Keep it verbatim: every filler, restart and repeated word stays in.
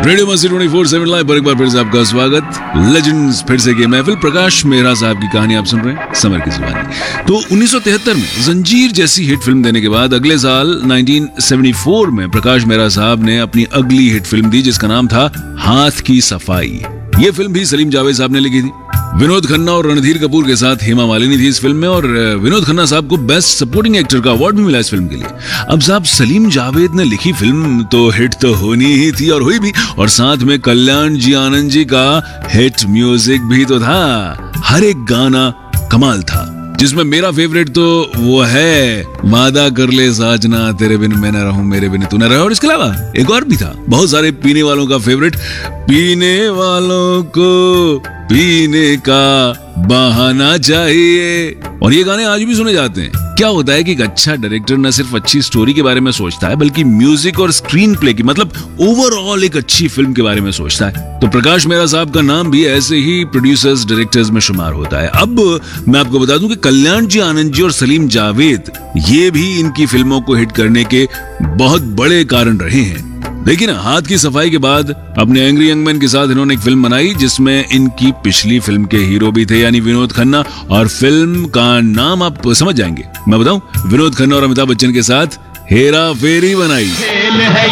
Radio मस्ती twenty four seven live पर एक बार फिर से आपका स्वागत। लेजेंड्स फिर से की महफिल, प्रकाश मेहरा साहब की कहानी आप सुन रहे हैं, समर की जुबानी। तो उन्नीस सौ तिहत्तर में जंजीर जैसी हिट फिल्म देने के बाद अगले साल उन्नीस सौ चौहत्तर में प्रकाश मेहरा साहब ने अपनी अगली हिट फिल्म दी जिसका नाम था हाथ की सफाई। ये फिल्म भी सलीम जावेद साहब ने लिखी थी। विनोद खन्ना और रणधीर कपूर के साथ हेमा मालिनी थी इस फिल्म में, और विनोद खन्ना साहब को बेस्ट सपोर्टिंग एक्टर का अवार्ड भी मिला इस फिल्म के लिए। अब साहब, सलीम जावेद ने लिखी फिल्म तो हिट तो होनी ही थी और हुई भी, और साथ में कल्याण जी आनंद जी का हिट म्यूजिक भी तो था। हर एक गाना कमाल था, जिसमें मेरा फेवरेट तो वो है वादा कर ले साजना तेरे बिन मैं न रहूं मेरे बिन तू न रहे। और इसके अलावा एक और भी था, बहुत सारे पीने वालों का फेवरेट, पीने वालों को पीने का बहाना चाहिए। और ये गाने आज भी सुने जाते हैं। क्या होता है कि एक अच्छा डायरेक्टर न सिर्फ अच्छी स्टोरी के बारे में सोचता है, बल्कि म्यूजिक और स्क्रीन प्ले की, मतलब ओवरऑल एक अच्छी फिल्म के बारे में सोचता है। तो प्रकाश मेहरा साहब का नाम भी ऐसे ही प्रोड्यूसर्स डायरेक्टर्स में शुमार होता है। अब मैं आपको बता दूं कि कल्याण जी आनंद जी और सलीम जावेद, ये भी इनकी फिल्मों को हिट करने के बहुत बड़े कारण रहे हैं। लेकिन हाथ की सफाई के बाद अपने एंग्री यंग मैन के साथ इन्होंने एक फिल्म बनाई जिसमें इनकी पिछली फिल्म के हीरो भी थे, यानी विनोद खन्ना। और फिल्म का नाम आप समझ जाएंगे, मैं बताऊं, विनोद खन्ना और अमिताभ बच्चन के साथ हेरा फेरी बनाई।